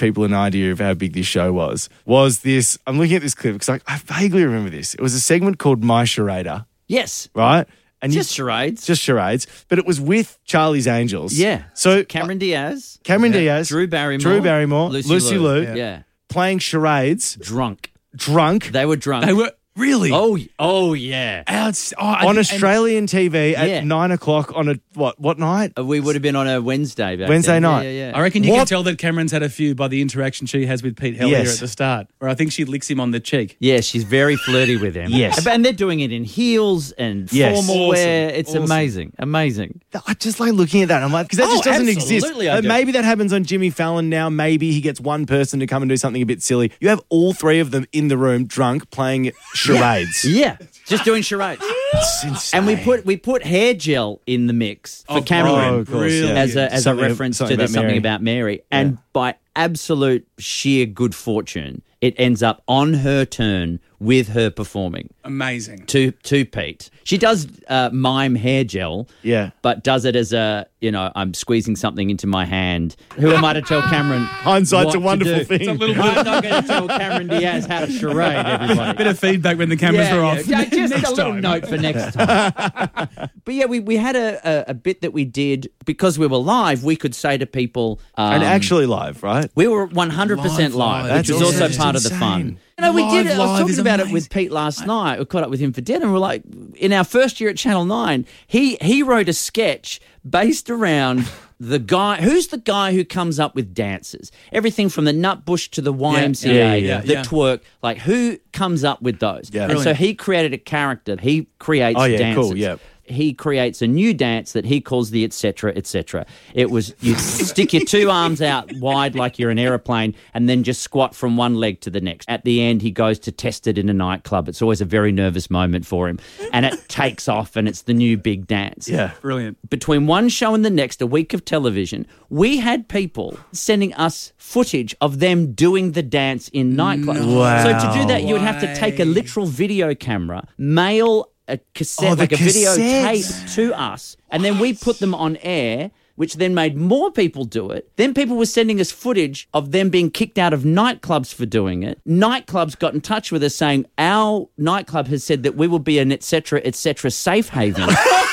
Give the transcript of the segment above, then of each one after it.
people an idea of how big this show was this, I'm looking at this clip because I vaguely remember this. It was a segment called My Charada, Yes. right? And Just charades. Just charades. But it was with Charlie's Angels. Yeah. So Cameron Diaz. Diaz. Drew Barrymore. Lucy Liu. Yeah. Playing charades. Drunk. They were drunk. They were really. Oh yeah. On Australian TV at 9 o'clock on what night? We would have been on a Wednesday. Wednesday then. night. Yeah. I reckon you can tell that Cameron's had a few by the interaction she has with Pete Hellier Yes. at the start, where I think she licks him on the cheek. Yeah, she's very flirty with him. Yes. And they're doing it in heels and Yes. formal Awesome. wear. It's Awesome. amazing. I just like looking at that. I'm like, because that just doesn't exist. absolutely I do. Maybe that happens on Jimmy Fallon now. Maybe he gets one person to come and do something a bit silly. You have all three of them in the room, drunk, playing charades. Yeah, just doing charades. It's insane. And we put hair gel in the mix for Oh, Cameron of course, yeah. as a Something- reference to something There's about Something Mary. About Mary. And by absolute sheer good fortune, it ends up on her turn with her performing Amazing. to Pete. She does mime hair gel, Yeah. but does it as I'm squeezing something into my hand. Who am I to tell Cameron? Hindsight's what a wonderful to do? thing. It's a little I'm not going to tell Cameron Diaz how to charade everybody. bit of feedback when the cameras are off. Yeah, just Next a little time. note for next time. But yeah, we had a bit that we did because we were live. We could say to people, And actually live, right? we were 100% live, Live, which is that's also part of the insane. fun. We Live, did. I was live talking is about it amazing. with Pete last night. We caught up with him for dinner, and we're like, in our first year at Channel 9, he wrote a sketch based around the guy. Who's the guy who comes up with dances? Everything from the Nutbush to the YMCA, yeah, the yeah. twerk. Like, who comes up with those? Yeah. And so Brilliant. he created a character. He creates Oh, yeah, dances. cool, yeah. He creates a new dance that he calls the et cetera, et cetera. It was you stick your two arms out wide like you're an aeroplane and then just squat from one leg to the next. At the end, he goes to test it in a nightclub. It's always a very nervous moment for him. And it takes off and it's the new big dance. Yeah. Brilliant. Between one show and the next, a week of television, we had people sending us footage of them doing the dance in nightclubs. Wow. So to do that, you would have to take a literal video camera, mail a cassette, Oh, the like a video cassettes. tape to us, and then we put them on air, which then made more people do it. Then people were sending us footage of them being kicked out of nightclubs for doing it. Nightclubs got in touch with us saying, our nightclub has said that we will be an et cetera, safe haven.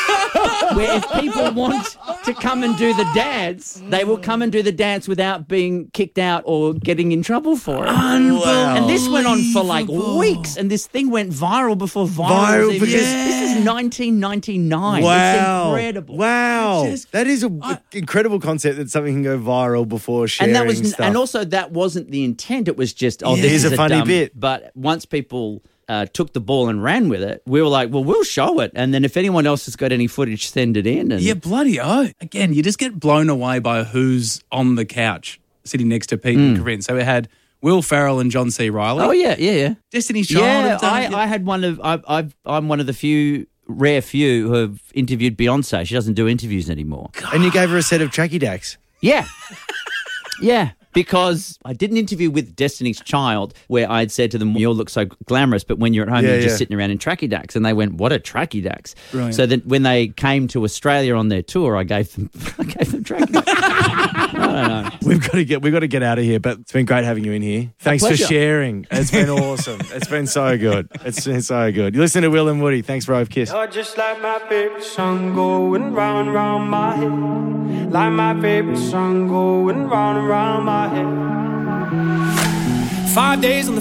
Where if people want to come and do the dance, they will come and do the dance without being kicked out or getting in trouble for it. And this went on for like weeks, and this thing went viral before viral. was even- because- This is 1999. Wow. It's incredible. Wow. That is an incredible concept that something can go viral before sharing And that was, stuff. and also that wasn't the intent. It was just, this Here's is a funny dumb, bit. But once people took the ball and ran with it, we were like, well, we'll show it. And then if anyone else has got any footage, send it in. And Yeah, bloody oh. Again, you just get blown away by who's on the couch sitting next to Pete and Corinne. So we had Will Ferrell and John C. Reilly. Oh yeah. Destiny's Child. Yeah, have done it. I had one of I'm one of the rare few who have interviewed Beyonce. She doesn't do interviews anymore. And you gave her a set of tracky dacks. Yeah, yeah. Because I did an interview with Destiny's Child where I had said to them, you all look so glamorous, but when you're at home, Yeah, you're just yeah. sitting around in tracky dacks. And they went, what are tracky dacks? Brilliant. So that when they came to Australia on their tour, I gave them tracky dacks. I don't know. We've got to get out of here, but it's been great having you in here. Thanks for pleasure. sharing. It's been awesome. It's been so good. It's been so good. You listen to Will and Woody. Thanks, Rove. Kiss. You're just like my favorite song going round and round my head. Like my favorite song going round and round my head. 5 days on the